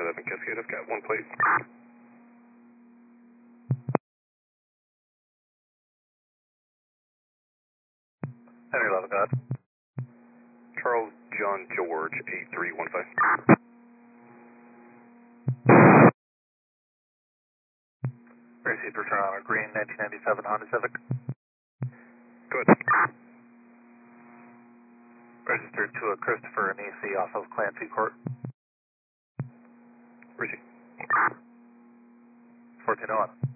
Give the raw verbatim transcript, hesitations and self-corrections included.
eleven Cascade, I've got one plate. Henry eleven, go ahead. Charles John George, eight three one five. Received return on a green nineteen ninety-seven Honda Civic. Go ahead. Registered to a Christopher Anisi off of Clancy Court. Receive. fourteen oh one.